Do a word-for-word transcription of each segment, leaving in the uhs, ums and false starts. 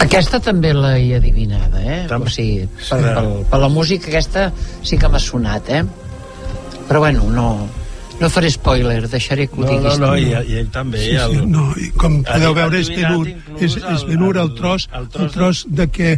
Aquesta també l'he adivinada, eh? També. O sigui, per, per, per la música aquesta sí que m'ha sonat, eh? Però bueno, no, no faré spoiler, deixaré que ho no, diguis. No, no, i, i ell també. Sí, sí, el... no, i com podeu veure és Ben-Hur, és, és Ben-Hur el, el, tros, el, tros, el tros de que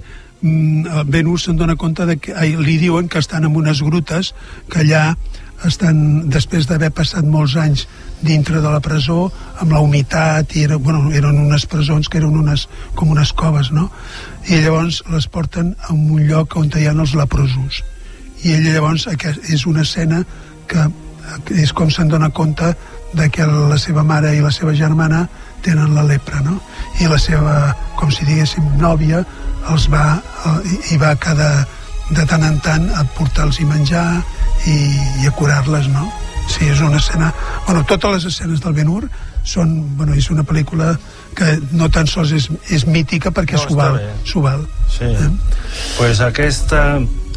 mm, Ben-Hur se'n dona compte de que ai, li diuen que estan en unes grutes, que allà estan, després d'haver passat molts anys dintre de la presó, amb la humitat, i era, bueno, eren unes presons que eren unes, com unes coves, no? I llavors les porten a un lloc on hi ha els leprosos. I ella llavors, és una escena que és com se'n dona compte de que la seva mare i la seva germana tenen la lepra, no? I la seva, com si diguéssim, nòvia els va, i va cada de tant en tant a portar-los menjar i, i a curar-les, no? Sí, és una escena... Bueno, totes les escenes del Ben-Hur són... Bueno, és una pel·lícula que no tan sols és, és mítica perquè no, s'ho val, s'ho val. Sí. Eh? Pues aquesta...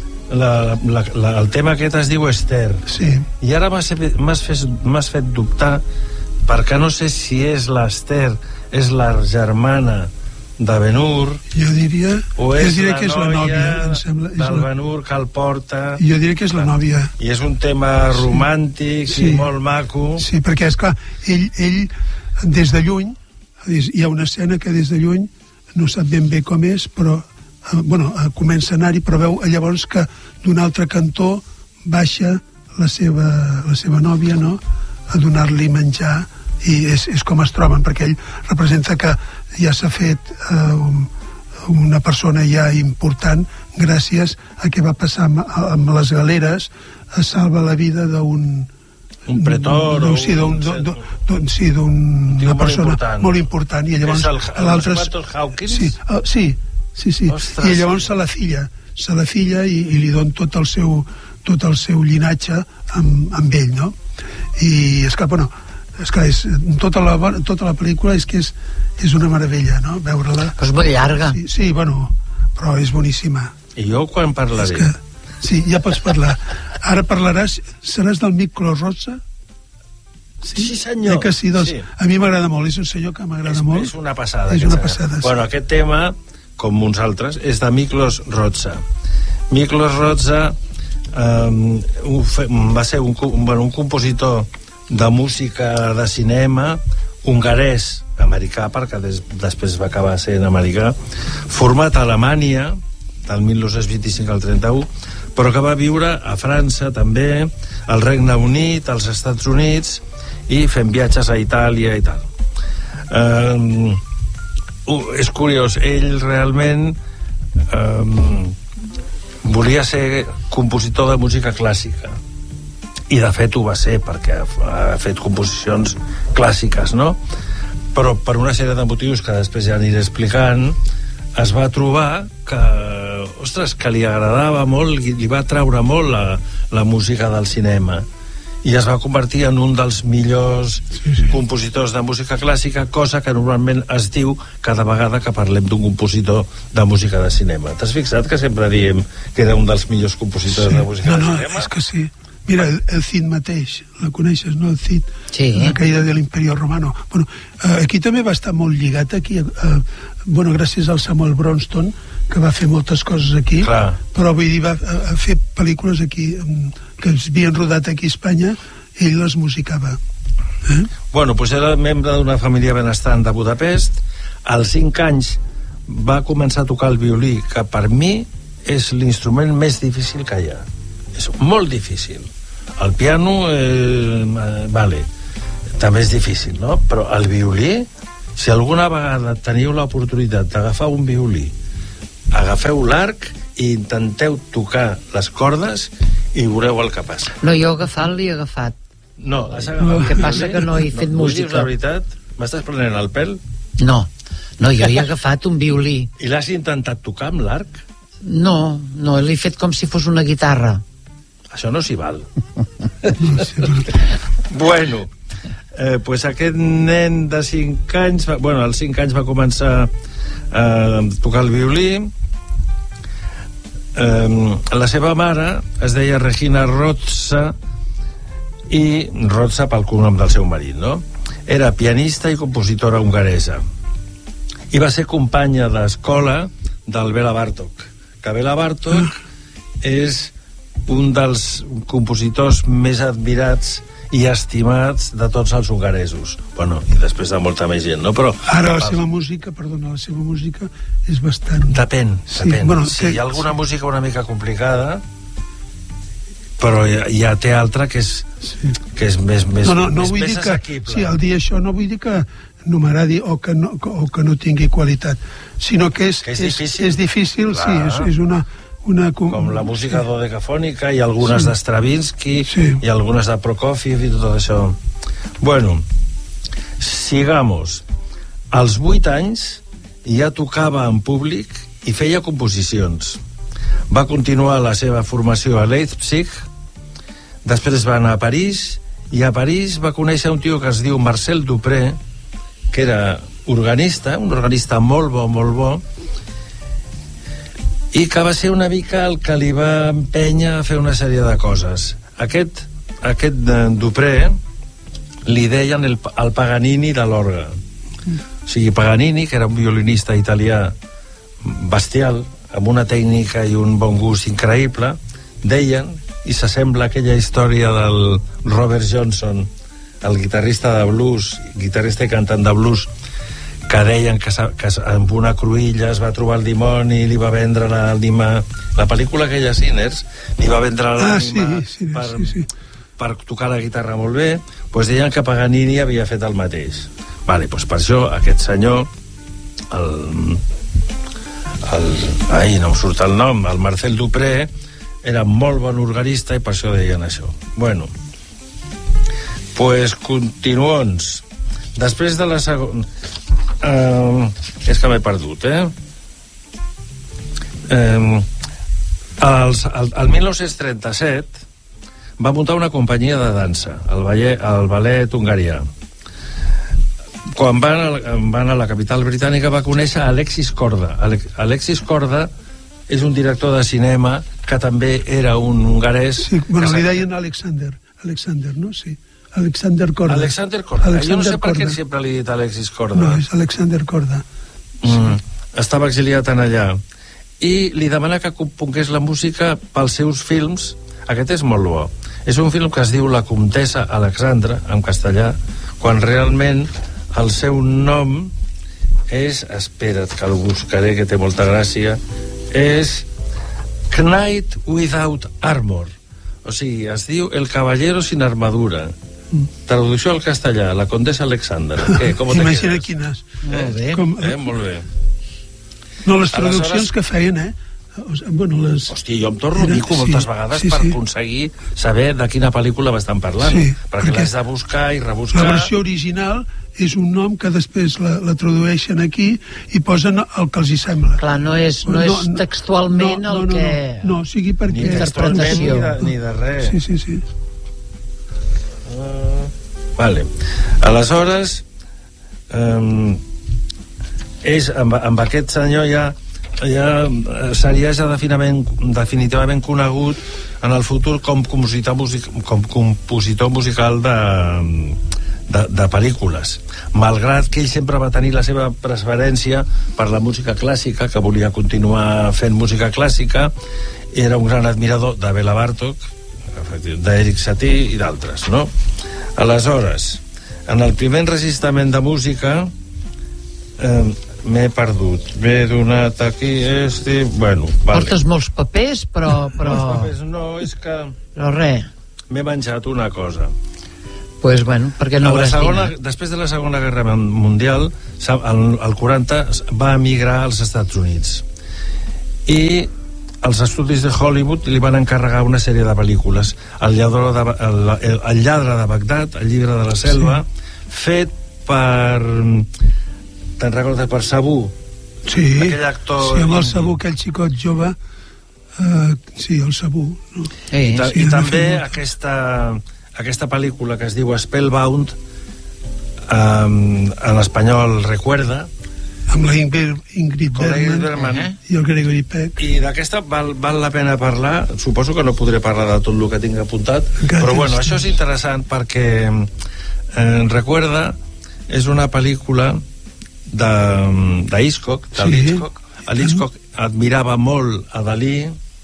La, la, la, el tema aquest es diu Esther. Sí. I ara m'has fet, m'has fet dubtar perquè no sé si és l'Esther, és la germana de Ben-Hur, jo diria, o és jo diria la que és la nòvia, em sembla, és del la... Ben-Hur que el porta. Jo diria que és la nòvia. I és un tema romàntic, sí, i molt maco. Sí, perquè és clar, ell, ell des de lluny, hi ha una escena que des de lluny no sap ben bé com és, però bueno, comença a anar-hi, però veu llavors que d'un altre cantó baixa la seva, la seva nòvia, no?, a donar-li menjar, i és, és com es troben, perquè ell representa que ja s'ha fet eh, una persona ja important gràcies a què va passar amb, amb les galeres, a salvar la vida d'un un pretor d'un, sí, d'un, d'un, d'un, sí, d'una persona important. molt important, i llavors l'altre Hawkins? Sí, uh, sí, sí, sí. Ostres, i llavors sí. se la filla se la filla i, i li don tot el seu tot el seu llinatge amb, amb ell, no? I és que, bueno, és que és, tota, la, tota la pel·lícula és que és, és una meravella, no?, veure-la. Però és molt llarga. Sí, sí, bueno, però és boníssima. I jo quan parlaré? És que, sí, ja pots parlar. Ara parlaràs, seràs del Miklos Rozsa? Sí, sí, senyor. Eh que sí, doncs, sí. A mi m'agrada molt, és un senyor que m'agrada molt. És una passada. És una passada, sí. Bueno, aquest tema, com uns altres, és de Miklos Rozsa. Miklos Rozsa um, va ser un, un, bueno, un compositor de música de cinema hongarès, americà, perquè des, després va acabar sent americà, format a Alemanya del mil nou-cents vint-i-cinc al trenta-u, però que va viure a França també, al Regne Unit, als Estats Units, i fent viatges a Itàlia i tal. Um, uh, és curiós, ell realment um, volia ser compositor de música clàssica, i de fet ho va ser perquè ha fet composicions clàssiques, no? Però per una sèrie de motius que després ja aniré explicant, es va trobar que, ostres, que li agradava molt, li va atraure molt la, la música del cinema, i es va convertir en un dels millors sí, sí. compositors de música clàssica, cosa que normalment es diu cada vegada que parlem d'un compositor de música de cinema. T'has fixat que sempre diem que era un dels millors compositors sí. de música no, de no, cinema? És que sí. Mira, el, el Cid mateix, la coneixes, no? El Cid, sí. La caïda de l'Imperio Romano. Bueno, eh, aquí també va estar molt lligat, aquí, eh, bueno, gràcies al Samuel Bronston, que va fer moltes coses aquí, clar. Però vull dir, va a, a fer pel·lícules aquí, que es havien rodat aquí a Espanya, ell les musicava. Eh? Bueno, doncs era membre d'una família benestant de Budapest. Als cinc anys va començar a tocar el violí, que per mi és l'instrument més difícil que hi ha. És molt difícil. El piano, eh, vale, també és difícil, no? Però el violí, si alguna vegada teniu l'oportunitat d'agafar un violí, agafeu l'arc i intenteu tocar les cordes i veureu el que passa. No, jo agafant l'he agafat. No, has agafat el que passa que no he fet no, música. La veritat? M'estàs prenent el pèl? No, no, jo he agafat un violí. I l'has intentat tocar amb l'arc? No, no, l'he fet com si fos una guitarra. Això no s'hi val. Bueno, eh, pues aquest nen de cinc anys, va, bueno, als cinc anys va començar a tocar el violí. Eh, la seva mare es deia Regina Rozsa, i Rozsa pel cognom del seu marit, no? Era pianista i compositora hongaresa. i va ser companya d'escola del Bela Bartók, que Bela Bartók és un dels compositors més admirats i estimats de tots els hongaresos. Bueno, i després de molta més gent, no? Però ara la seva música, perdona, la seva música és bastant... Depèn, sí, depèn. Bueno, sí, que... hi ha alguna música una mica complicada, però ja, ja té altra que és, sí. que és més, més, no, no, no més, vull més dir que, assequible. sí, al dir això no vull dir que no m'agradi o, que no, o que no tingui qualitat, sinó que és, que és, és difícil, és difícil Clar. sí, és, és una... Una, com, com la música sí. dodecafònica i algunes sí. d'Stravinsky sí. i algunes de Prokofiev i tot això. Bueno, sigamos. Als vuit anys ja tocava en públic i feia composicions. Va continuar la seva formació a Leipzig, després va anar a París, i a París va conèixer un tio que es diu Marcel Dupré, que era organista, un organista molt bo, molt bo, i que va ser una mica el que li va empènyer a fer una sèrie de coses. Aquest, aquest Dupré li deien el, el Paganini de l'orgue. O sigui, Paganini, que era un violinista italià bestial, amb una tècnica i un bon gust increïble, deien, i s'assembla a aquella història del Robert Johnson, el guitarrista de blues, guitarrista i cantant de blues, que deien que, que amb una cruïlla es va trobar el dimoni i li va vendre l'ànima. La pel·lícula aquella, Sinners, li va vendre l'ànima ah, sí, sí, per, sí, sí. per tocar la guitarra molt bé. Doncs deien que Paganini havia fet el mateix. Vale, doncs per això aquest senyor, el, el, ai, no em surt el nom, el Marcel Dupré, era molt bon organista i per això deien això. Bueno, pues continuons. Després de la segona... Uh, és que m'he perdut, eh? Uh, els, el, el mil nou-cents trenta-set va muntar una companyia de dansa, el ballet, el ballet hungarià. Quan van a, van a la capital britànica va conèixer Alexis Korda. Alexis Korda és un director de cinema que també era un hongarès... Sí, bueno, li deien Alexander, Alexander, no? Sí. Alexander Korda. Alexander Korda. Alexander jo no sé Korda. per què sempre li he dit Alexis Korda. No, és Alexander Korda. Sí. Mm, estava exiliat en allà. I li demana que compongués la música pels seus films. Aquest és molt bo. És un film que es diu La Comtessa Alexandra, en castellà, quan realment el seu nom és... Espera't, que el buscaré, que té molta gràcia. És Knight Without Armor. O sigui, es diu El Caballero sin Armadura. Traducció al castellà, La Condessa Alexandra. Què, com te Imagina quedes? quines. Molt bé. Com, Eh, molt bé. no, les traduccions Aleshores... que feien, eh? O sigui, bueno, les... Hòstia, jo em torno Era- mico sí, moltes vegades sí, per sí. aconseguir saber de quina pel·lícula m'estan parlant. Sí, perquè perquè l'has de buscar i rebuscar. La versió original és un nom que després la, la tradueixen aquí i posen el que els hi sembla. Clar, no és, no és textualment no, no, el no, que... No, no, o sigui perquè... Ni textualment ni interpretació. de, ni de res. Sí, sí, sí. Uh, vale. Aleshores, um, és, amb, amb aquest senyor ja, ja seria ja definitivament, definitivament conegut en el futur com compositor, music, com compositor musical de, de, de pel·lícules, malgrat que ell sempre va tenir la seva preferència per la música clàssica, que volia continuar fent música clàssica. Era un gran admirador de Bela Bartók, d'Eric Satie i d'altres, no? Aleshores, en el primer enregistrament de música eh, m'he perdut, m'he donat aquí este... Bueno, vale. Portes molts papers, però... però... Molts papers, no, és que Però res. m'he menjat una cosa. Pues bueno, perquè no A la hauràs segona, dinat. després de la Segona Guerra Mundial, el, el quaranta va emigrar als Estats Units. I els estudis de Hollywood li van encarregar una sèrie de pel·lícules. El lladre de, el, el, el lladre de Bagdad, El llibre de la selva, sí. Fet per... Te'n recordes? Per Sabú. Sí, Aquell actor sí, amb el indi. Sabú, aquell xicot jove, eh, sí, el Sabú. No? Sí, I, ta, sí, i ha també fet molt. aquesta, aquesta pel·lícula que es diu Spellbound, um, en espanyol Recuerda, Amb la Ingrid, Ingrid con la Ingrid Bergman Bergman. i el Gregory Peck. I d'aquesta val, val la pena parlar. Suposo que no podré parlar de tot el que tinc apuntat, Encara però bueno, tens això és interessant perquè eh, Recuerda és una pel·lícula de, de Hitchcock, de Sí. Hitchcock. El Hitchcock admirava molt a Dalí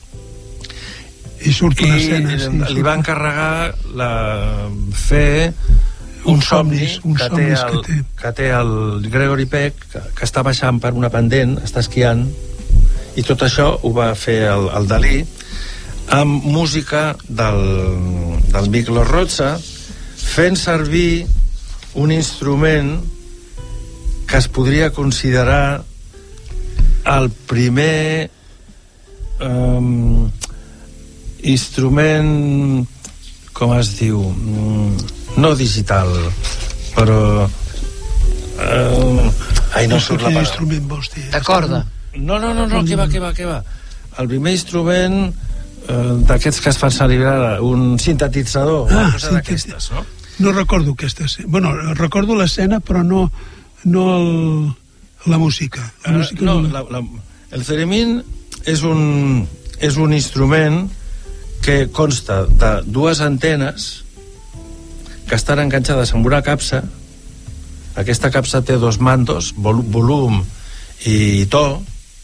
i surt una i escena, sí, li surt- va encarregar la, fer un Uns somni somnis, uns que, té somnis el, que té. que té el Gregory Peck, que, que està baixant per una pendent, està esquiant, i tot això ho va fer el, el Dalí amb música del, del Miklos Rozsa, fent servir un instrument que es podria considerar el primer um, instrument, com es diu, no digital, però uh, ai, no surt la Quin paraula. instrument vols dir? De corda. No, no, no, no, que va, que va, que va. El primer instrument eh, d'aquests que es fan servir ara, un sintetitzador, Ah, una cosa sinteti- d'aquestes, no? No recordo aquesta escena. Bueno, recordo l'escena, però no, no el, la música. La Ara, música no, la- la, la, el theremin és un, és un instrument que consta de dues antenes que estan enganxades amb una capsa. Aquesta capsa té dos mandos, vol, volum i to,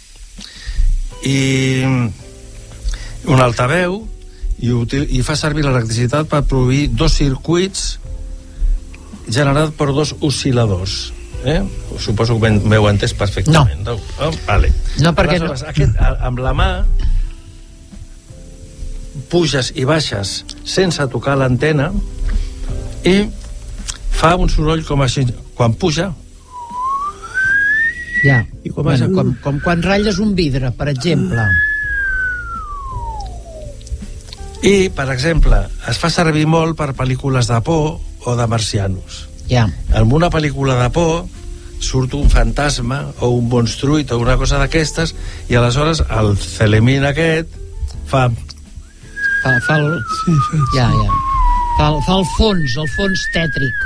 i un altaveu, i, util, i fa servir l'electricitat per produir dos circuits generats per dos oscil·ladors. Eh? Suposo que m'heu entès perfectament. No. Oh, vale. No, perquè no. Aleshores, aquest, amb la mà puges i baixes sense tocar l'antena i fa un soroll com així. Quan puja, Ja. I com Bueno, és? com, com quan ratlles un vidre, per exemple. i, per exemple, es fa servir molt per pel·lícules de por o de marcianos. Ja. En una pel·lícula de por surt un fantasma o un monstruit o una cosa d'aquestes, i aleshores el theremin aquest fa... Fa, fa el... Sí, fa, Ja, ja. Fa, el- fa el fons, el fons tètric.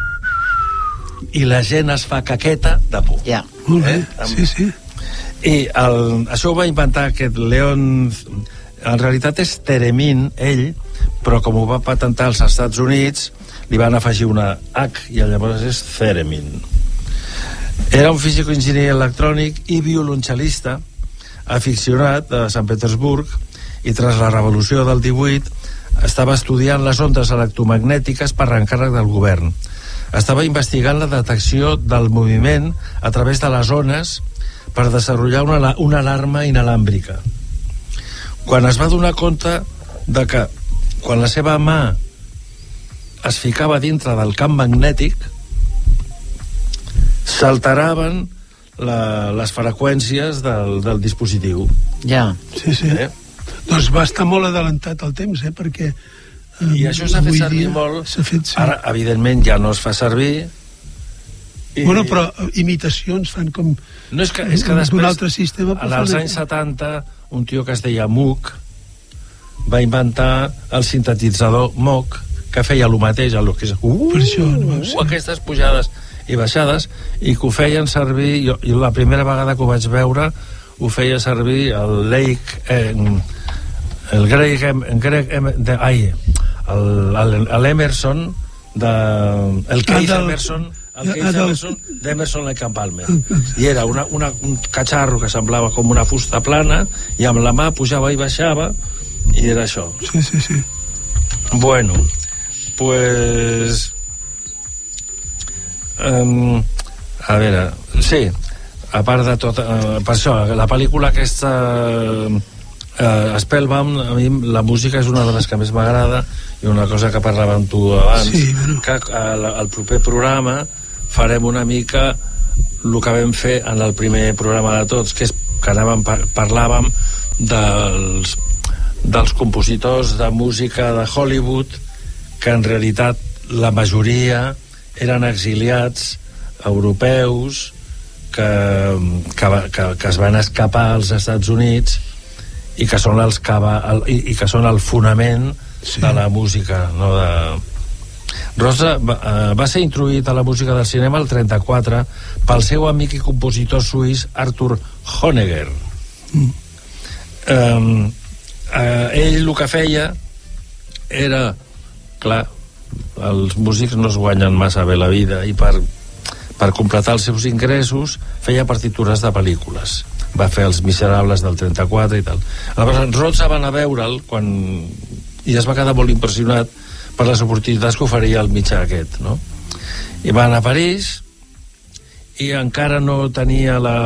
i la gent es fa caqueta de por. Ja. Molt bé, Eh? sí, sí. I el, això ho va inventar aquest Leon... En realitat és theremin, ell, però com ho va patentar als Estats Units, li van afegir una H i llavors és theremin. Era un físic enginyer electrònic i violoncel·lista aficionat de Sant Petersburg, i tras la revolució del divuit estava estudiant les ondes electromagnètiques per encàrrec del govern. Estava investigant la detecció del moviment a través de les ones per desenvolupar una, una alarma inalàmbrica. Quan es va donar compte de que quan la seva mà es ficava dintre del camp magnètic s'alteraven la, les freqüències del, del dispositiu. Ja. Sí, sí. Eh? Doncs va estar molt adelantat el temps, eh, perquè... Eh, I això s'ha fet avui servir dia molt. S'ha fet, sí. Ara, evidentment, ja no es fa servir. I... Bueno, però imitacions fan com... No, és que, és que d'un després, altre sistema, però als fan- anys setanta, un tio que es deia Moog va inventar el sintetitzador Moog, que feia el mateix, el que és, uh, Per això, no, sí. uh, aquestes pujades i baixades, i que ho feien servir, jo, jo la primera vegada que ho vaig veure, ho feia servir el Lake, eh, el Greg, el Greg de, ai, el, el Emerson, de, el Keith del- Emerson, el ah, Keith del- Emerson d'Emerson Lake and Palmer, i era una, una, un catxarro que semblava com una fusta plana, i amb la mà pujava i baixava, i era això. Sí, sí, sí. Bueno, pues... Um, a veure, sí, a part de tot, uh, per això, la pel·lícula aquesta, uh, Spellbound, a mi la música és una de les que més m'agrada, i una cosa que parlava amb tu abans, Sí, bueno. que al, al proper programa farem una mica el que vam fer en el primer programa de tots, que és que anàvem, parlàvem dels, dels compositors de música de Hollywood, que en realitat la majoria eren exiliats europeus que, que, que, que es van escapar als Estats Units i que són, els que va, el, i, i que són el fonament Sí. de la música, no de... Rosa va, uh, va ser introduït a la música del cinema el trenta-quatre pel seu amic i compositor suís Arthur Honegger. Mm. Um, uh, ell el que feia era, clar, els músics no es guanyen massa bé la vida, i per, per completar els seus ingressos, feia partitures de pel·lícules. Va fer Els Miserables del trenta-quatre i tal. Aleshores, Roza va anar a veure'l quan... i es va quedar molt impressionat per les oportunitats que oferia el mitjà aquest, no? I va anar a París i encara no tenia la...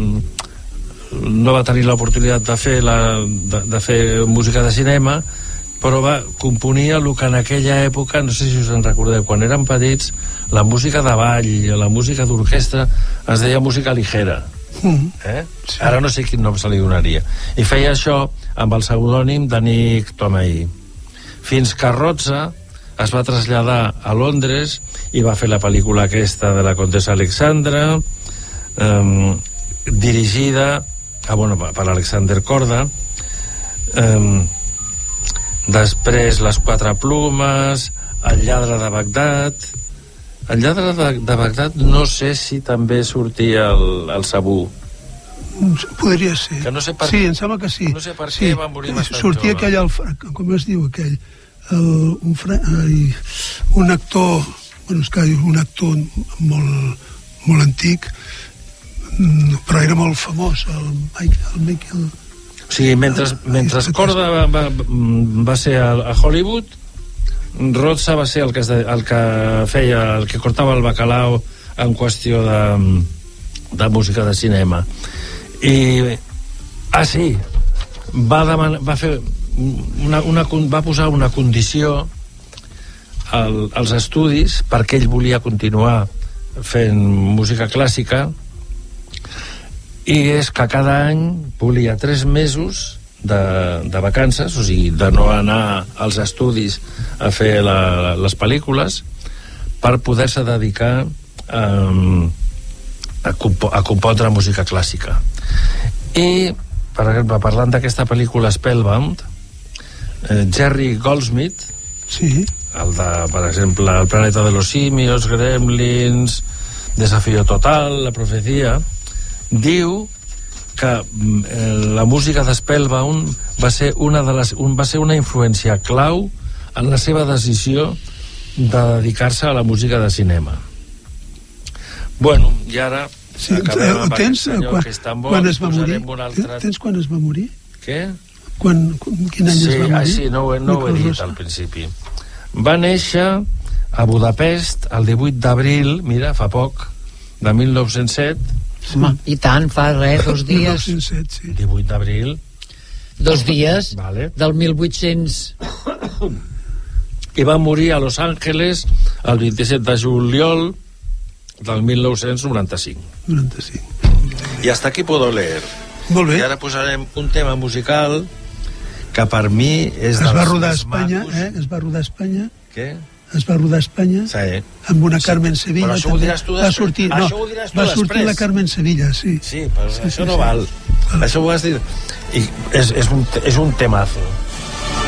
no va tenir l'oportunitat de fer la, de, de fer música de cinema, però va componia el que en aquella època, no sé si us en recordeu, quan érem petits, la música de ball, la música d'orquestra es deia música ligera. Eh? Sí. Ara no sé quin nom se li donaria. I feia això amb el pseudònim de Nick Tomei, fins que Roza es va traslladar a Londres i va fer la pel·lícula aquesta de la Contessa Alexandra, eh, dirigida ah, bueno, per Alexander Korda. eh, després Les Quatre Plomes, El lladre de Bagdad. El lladre de, de Bagdad no sé si també sortia el, el Sabú. Podria ser. Que no sé per sí, em sembla que sí. No sé per sí. què va morir bastant sortia jove. aquell, el, com es diu aquell, el, un, fra, ai, un actor, bueno, és que un actor molt, molt antic, però era molt famós, el Michael... El Michael o sigui, mentre, mentre Korda va, va, va ser a, a Hollywood, Roza va ser el que, el que feia, el que cortava el bacalao en qüestió de, de música de cinema. I ah sí, va demanar, va fer una, una, va posar una condició al, als estudis, perquè ell volia continuar fent música clàssica, i és que cada any volia tres mesos de, de vacances, o sigui, de no anar als estudis a fer la, les pel·lícules, per poder-se dedicar um, a, compo a compondre música clàssica. I, per exemple, parlant d'aquesta pel·lícula Spellbound, eh, Jerry Goldsmith, sí. el de, per exemple, El planeta de los simios, Gremlins, Desafío total, La profecía, diu que eh, la música de Spellbound va ser una de les, un, va ser una influència clau en la seva decisió de dedicar-se a la música de cinema. Bueno, i ara sí, acabem amb tens, aquest senyor quan, que és tan bo. Quan es va morir? Altre... Tens quan es va morir? Què? Quan, quin any sí, es va morir? Ah, sí, no, no ho he dit al principi. Va néixer a Budapest el divuit d'abril, mira, fa poc, de mil nou-cents set. Home, i tant, fa res, dos dies. mil nou-cents set, sí. divuit d'abril. Dos dies, vale. Del mil vuit-cents. I va morir a Los Angeles el vint-i-set de juliol del mil nou-cents noranta-cinc. noranta-cinc. I hasta aquí puedo leer. Molt bé. I ara posarem un tema musical que per mi és es dels va rodar a més Espanya, macos. eh? Es va rodar a Espanya. Què? Es va rodar a Espanya, sí. amb una sí. Carmen Sevilla. Però això ho diràs tu després. Va sortir, no, això ho diràs tu va després. sortir la Carmen Sevilla, sí. Sí, però sí, això sí, no sí. val. Ah. Això ho has dit. I és, és, un, és un temazo.